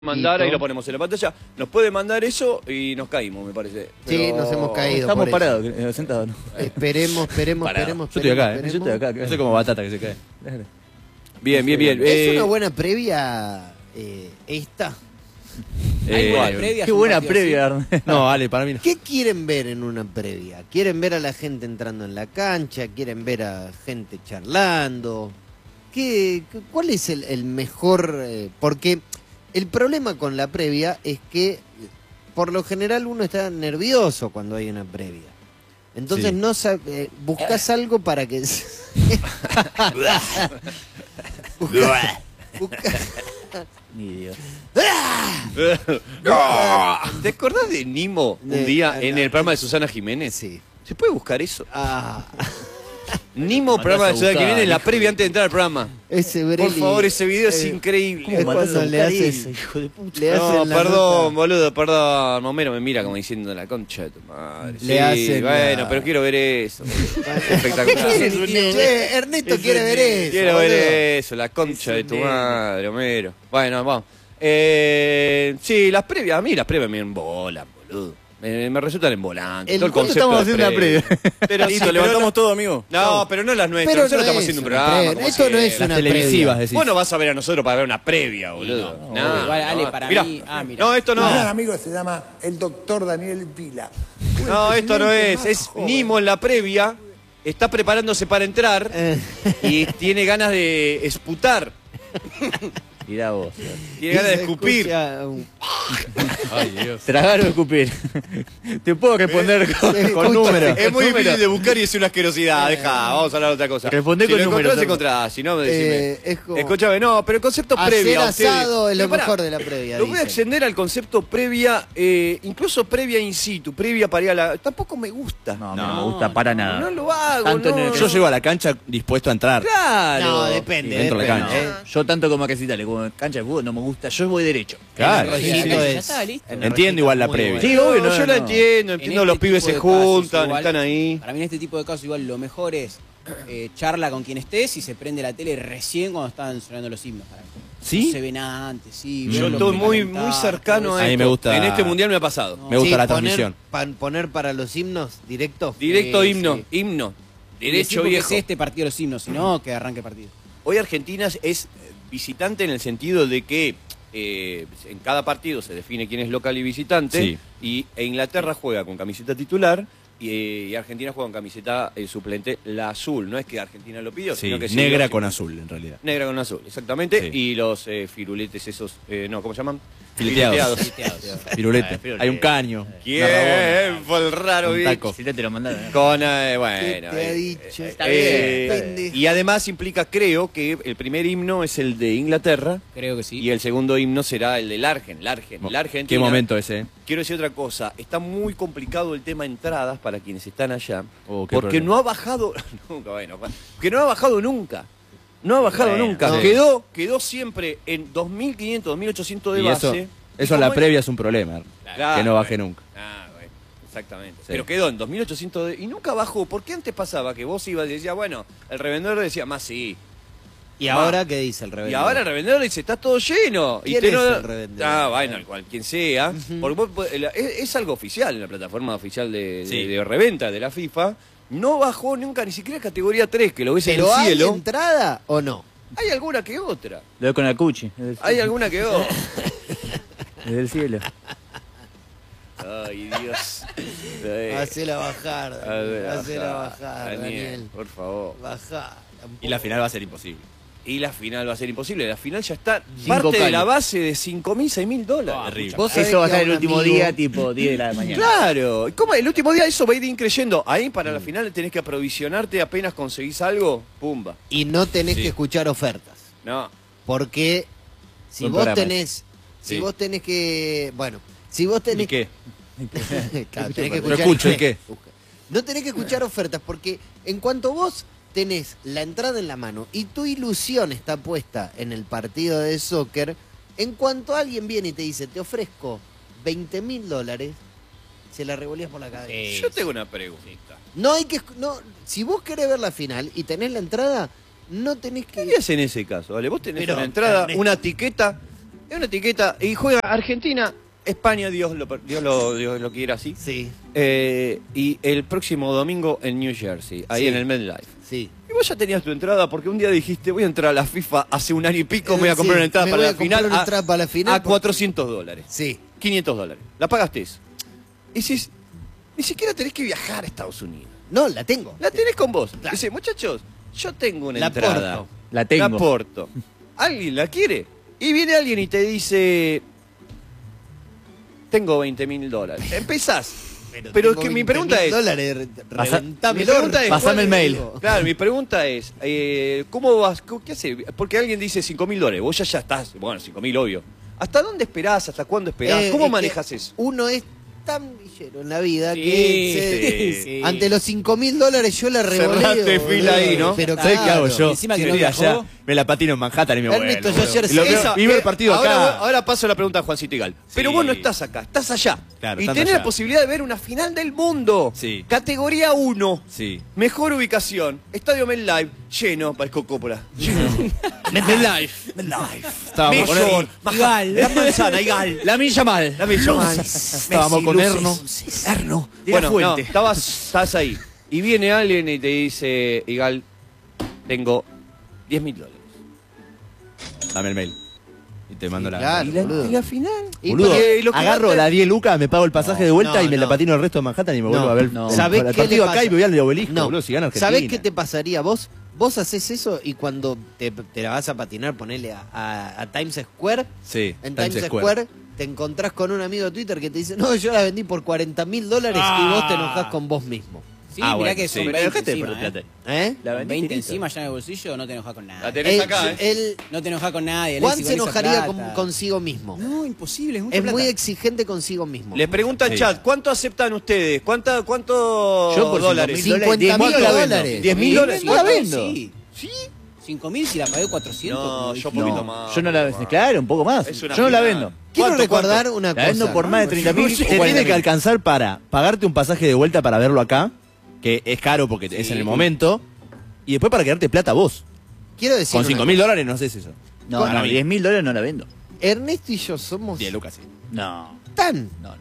Mandar, ahí lo ponemos en la pantalla. Nos puede mandar eso y nos caímos, me parece. Sí, nos hemos caído. Estamos parados, sentados, ¿no? Esperemos. Yo estoy acá, yo estoy acá. No soy como Batata que se cae. Bien. ¿Es una buena previa esta? Qué buena previa, Ernesto. No, vale, para mí no. ¿Qué quieren ver en una previa? ¿Quieren ver a la gente entrando en la cancha? ¿Quieren ver a gente charlando? ¿Cuál es el mejor? Porque el problema con la previa es que por lo general uno está nervioso cuando hay una previa. Entonces Sí. no buscas algo para que... Ni Dios. ¿Te acordás de Nimo un día en el programa de Susana Jiménez? Sí. ¿Se puede buscar eso? Ah, Nimo, Mandás programa a de Susana buscar, Jiménez, en la hijo previa antes de entrar al programa. ese Por Breli, favor, ese video es increíble. es cuando le haces... hijo de puta? Le No, hacen la perdón, nota. boludo, perdón. Momero me mira como diciendo la concha de tu madre. Le Sí, hacen bueno, la- pero quiero ver eso. Espectacular. Che, Ernesto quiere ver eso. Quiero ver boludo. eso, la concha de tu madre, Homero. Bueno, vamos. Sí, las previas, a mí las previas me embolan, boludo. Me resultan embolantes. Todo el ¿Cuándo concepto estamos de haciendo una previa? Pero sí, Listo, pero levantamos no- todo, amigo. No, pero no las nuestras. Pero Nosotros no estamos es haciendo un una programa. previa. como Esto no siempre. es una televisivas, previa. decís. Vos no vas a ver a nosotros para ver una previa, boludo. No, igual, Ale, para mí- mira. No, esto no. Un gran amigo se llama el doctor Daniel Vila. No, esto no es. Es joven. Nimo en la previa. Está preparándose para entrar y tiene ganas de esputar. Mirá vos. Tiene ganas de Se escupir. escucha un- Ay, Dios. Tragar o escupir. Te puedo responder con escucha. números. Es muy Número. difícil de buscar y es una asquerosidad. Deja, vamos a hablar de otra cosa. Respondé si con lo números, encontrás, si no, decime. es como- Escúchame, no, pero el concepto Hacer previa. asado es lo Pero pará, mejor de la previa, Lo voy a dicen. extender al concepto previa, incluso previa in situ, previa para ir a la... Tampoco me gusta. No, a mí no me gusta para nada. No lo hago, Tanto no. en el- Yo llego a la cancha dispuesto a entrar. Claro. No, depende. Dentro de la depende, cancha. Yo tanto como a Casita, como en cancha de fútbol no me gusta, yo voy derecho. Claro. Sí, Sí, ya es- está, listo. Entiendo igual la previa. Sí, Sí, obvio, no, yo no. la entiendo, En entiendo, este los pibes tipo se de casos, juntan, igual, están ahí. Para mí en este tipo de casos igual lo mejor es charla con quien estés y se prende la tele recién cuando están sonando los himnos. Para mí. ¿Sí? No se ve nada antes, sí. Yo verlo estoy muy precalentar, cercano todo a A mí esto. me gusta- En este mundial me ha pasado. Me gusta Sí, la poner- transmisión. poner para los himnos directo. Directo Sí, himno, sí. himno. Y decir Derecho porque viejo. es este partido de los himnos, sino que arranque el partido. Hoy Argentina es visitante en el sentido de que en cada partido se define quién es local y visitante. Sí. E Inglaterra juega con camiseta titular y Argentina juega con camiseta suplente, la azul. No es que Argentina lo pidió, Sí, sino que sí, negra lógico. con azul en realidad. Negra con azul, exactamente. Sí. Y los firuletes esos, no, ¿cómo se llaman? Fileteados. Pirulete. Hay un caño. ¿Quién fue el raro Un bicho? taco. Si te lo mandaron. Con, ¿Qué bueno. te ha dicho? Está bien. Pendejo. Y además implica, creo, que el primer himno es el de Inglaterra Creo que sí. y el segundo himno será el del Argen, la Argentina. ¿Qué momento ese? Quiero decir otra cosa, está muy complicado el tema entradas para quienes están allá, Oh, qué porque problema. no ha bajado nunca, bueno, que no ha bajado nunca. No ha bajado Bueno, nunca. no. Quedó siempre en 2.500, 2.800 de Y base. eso en la previa es un problema. Claro, que no baje bueno. nunca. Ah, bueno, exactamente. Sí. Pero quedó en 2.800 y nunca bajó. ¿Por qué antes pasaba que vos ibas y decías, bueno, el revendedor decía, más sí? ¿Y ahora qué dice el revendedor? Y ahora el revendedor dice, está todo lleno. ¿Quién y es el revendedor? Ah, bueno, quien sea. Porque es algo oficial en la plataforma oficial Sí. de reventa de la FIFA. No bajó nunca, ni siquiera categoría 3, que lo ves en ¿Pero el hay cielo. entrada o no? Hay alguna que otra. Lo veo con la cuchi. Hay alguna que otra. Desde el cielo. Ay, Dios. Hacela bajar, Daniel. Hacela bajar, Daniel. Por favor. Bajar. Y la final va a ser imposible. Y la final va a ser imposible. La final ya está. Cinco Parte de la caños. base de 5.000, 6.000 dólares. Terrible. Vos sabés Eso va a que a ser el un último amigo- día, tipo 10 de la mañana. Claro. ¿Y cómo el último día eso va a ir increyendo? Ahí para la final tenés que aprovisionarte apenas conseguís algo. Pumba. Y no tenés Sí. que escuchar ofertas. No. Porque si Buen vos programa tenés... Si Sí. vos tenés que... Bueno, si vos tenés... ¿Y qué? Claro, tenés que Pero escuchar... escucho, ¿y qué? No tenés que escuchar ofertas porque en cuanto vos tenés la entrada en la mano y tu ilusión está puesta en el partido de soccer, en cuanto alguien viene y te dice, te ofrezco $20.000, se la revolías por la cabeza. Yo tengo una pregunta. No hay que... No, si vos querés ver la final y tenés la entrada, no tenés ¿Qué que... harías en ese caso? ¿Vale? Vos tenés Pero, una entrada, Ernesto. una etiqueta Es una etiqueta y juega Argentina, España, Dios lo quiera así. Sí, Y el próximo domingo en New Jersey, ahí Sí. en el MetLife. sí. Y vos ya tenías tu entrada porque un día dijiste, voy a entrar a la FIFA hace un año y pico, me voy a comprar Sí, una entrada me para voy la a comprar final una entrada para la final a porque- $400. Sí. $500. La pagaste. Y decís, ni siquiera tenés que viajar a Estados Unidos. No, la tengo. La tenés con vos. Claro. Dice, muchachos, yo tengo una La entrada. porto. La tengo. La porto. ¿Alguien la quiere? Y viene alguien y te dice, tengo $20.000. Empezás. Pero es que mi pregunta es, $20.000, reventame mi el orto. pregunta es, Pasame el mail. claro, mi pregunta es, ¿cómo vas? ¿Qué haces? Porque alguien dice $5.000, vos ya estás, bueno, 5.000 obvio. ¿Hasta dónde esperás? ¿Hasta cuándo esperás? ¿Cómo Es que manejas eso? Uno es tan villero en la vida Sí, que sí. ante los $5.000 yo la revoleo. Cerraste fila ahí, ¿no? Pero ¿Sabés qué hago claro. yo? Encima que Si no venía viajó. allá, me la patino en Manhattan y me vuelvo. Ernesto, yo ayer Y lo sé- veo- esa- y veo el partido acá. Ahora paso la pregunta a Juancito Igal. Pero vos no estás acá, estás allá. Claro, y estás tenés allá. la posibilidad de ver una final del mundo. Sí. Categoría 1. Sí. Mejor ubicación. Estadio MetLife. Lleno. Parezco Coppola. Lleno. MetLife. Estábamos con Mayor. Igal. La manzana, Igal. La milla mal. La Millón. Estábamos con Erno. Erno. De la Bueno, Fuente. no, estás ahí. Y viene alguien y te dice, Igal, tengo $10.000. Dame el mail. Y te mando la. claro. ¿Y la, boludo. y la final? Boludo, porque lo que agarro va a- la 10 lucas, me pago el pasaje de vuelta no, y me la no. patino el resto de Manhattan y me vuelvo No, a ver no. el, ¿Sabés el qué le partido acá pasa? y me voy al obelisco, No. boludo, si gana Argentina. ¿Sabés qué te pasaría vos? Vos haces eso y cuando te la vas a patinar, ponele a Times Square. Sí, En Times Square te encontrás con un amigo de Twitter que te dice, no, yo la vendí por $40.000 y vos te enojás con vos mismo. Sí, Ah, mirá bueno, que sí. son Pero 20 dejate de encima, perder ¿eh? plata. ¿Eh? La vendí 20 finito. encima ya en el bolsillo, no te enojas con nada. La tenés acá, ¿eh? Él- No te enojas con nadie. Juan Alexis, se con esa enojaría plata. consigo mismo. No, imposible, es mucha Es plata. muy exigente consigo mismo. Le pregunta al Sí. chat, ¿cuánto aceptan ustedes? ¿Cuánto Yo por dólares? 5.000 $50.000. $10.000. No la vendo. Sí. ¿Sí? 5.000 si la pagué 400. No, como yo dije. poquito No, más. yo no la vendo. Claro, un poco más. Es una Yo no la final. vendo. Quiero ¿Cuánto, recordar cuánto? una La cosa. vendo por más de 30.000. Te 40.000. tiene que alcanzar para pagarte un pasaje de vuelta para verlo acá, que es caro porque es en el momento, y después para quedarte plata vos. Quiero decir Con una $5.000 no haces eso. No, Con- no, $10.000 no la vendo. Ernesto y yo somos 10 lucas, sí. No, tan, no.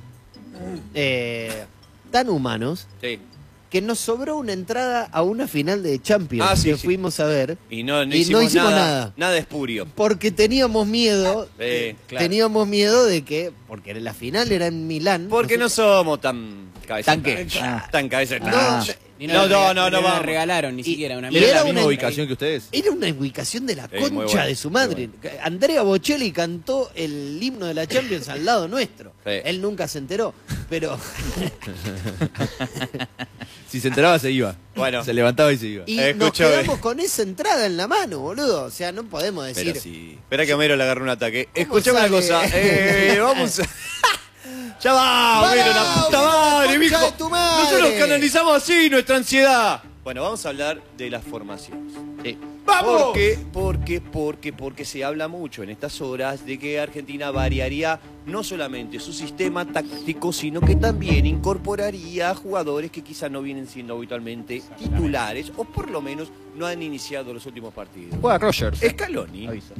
tan humanos Sí. que nos sobró una entrada a una final de Champions Ah, sí, que sí. fuimos a ver Y no Y hicimos, no hicimos nada. nada. Nada espurio. porque teníamos miedo. Claro. Teníamos miedo de que, porque la final era en Milán. Porque no nosotros- somos tan cabeza. ¿Tan qué? Ah. Tan cabeza. Ah. Ni No, no, no, me la vamos. regalaron ni Y- siquiera una y ¿Era era la misma una- ubicación que ustedes? Era una ubicación de la muy concha bueno, de su madre. Andrea Bocelli cantó el himno de la Champions al lado nuestro. Sí. Él nunca se enteró, pero Si se enteraba se iba. Bueno. Se levantaba y se iba. y nos Escúchame. quedamos con esa entrada en la mano, boludo. O sea, no podemos decir. Pero sí. Espera que Homero le agarre un ataque. Escuchame una sale? cosa. Vamos a... Ya va, Pará, Homero, la puta madre, concha mijo. de tu madre. Nosotros canalizamos así nuestra ansiedad. Bueno, vamos a hablar de las formaciones. ¡Vamos! Porque se habla mucho en estas horas de que Argentina variaría no solamente su sistema táctico, sino que también incorporaría jugadores que quizá no vienen siendo habitualmente titulares o por lo menos no han iniciado los últimos partidos. Juega Rogers. Scaloni Aviso.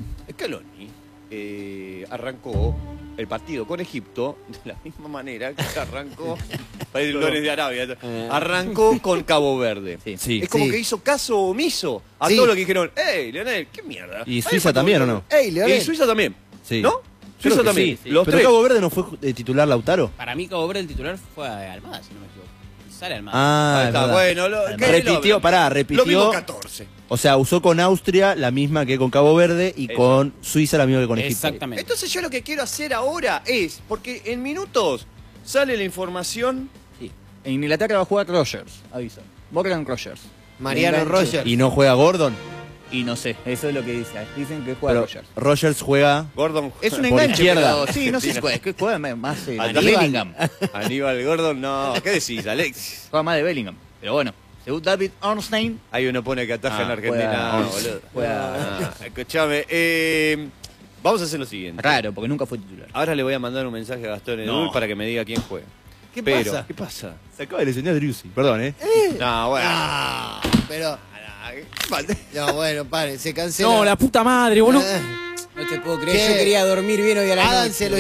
arrancó el partido con Egipto de la misma manera que arrancó Lones de Arabia. Arrancó con Cabo Verde. Sí. Sí. Es como Sí. que hizo caso omiso a Sí. todo lo que dijeron. ¡Ey, Leonel! ¡Qué mierda! Y Ahí Suiza fue también, todo. ¿o no? Ey, Leonel. Y Suiza también. Sí. ¿No? Creo Suiza que también. sí. Los Pero tres. Cabo Verde no fue titular Lautaro. Para mí Cabo Verde el titular fue Almada, si no me equivoco. Sale Almada. Ah, Ahí es está, verdad. bueno. Repitió. Lo mismo 14. O sea, usó con Austria la misma que con Cabo Verde y Eso. con Suiza la misma que con Egipto. Exactamente. Entonces yo lo que quiero hacer ahora es, porque en minutos sale la información. Sí. En Inglaterra va a jugar Rogers. Aviso. Morgan Rogers. Mariano Enganche. Rogers. Y no juega Gordon. Y no sé, eso es lo que dice. Dicen que juega Pero Rogers. Rogers juega. Gordon. Es un por enganche, izquierda. pero sí, no sé si juega. Es que juega más Aníbal. Bellingham. Aníbal Gordon, no. ¿Qué decís, Alexis? Juega más de Bellingham. Pero bueno, según David Ornstein, Hay uno pone que ataja Ah, en Argentina. juega- No, boludo. juega- Escuchame. Vamos a hacer lo siguiente. raro, porque nunca fue titular. Ahora le voy a mandar un mensaje a Gastón Edul No. para que me diga quién juega. ¿Qué Pero, pasa? ¿qué pasa? Se acaba de lesionar Driussi. Perdón, ¿eh? No, bueno. Pero, no, bueno, pare, se canceló. No, la puta madre, boludo. Eh, No te puedo creer, Che, yo quería dormir bien hoy a la háganselo noche.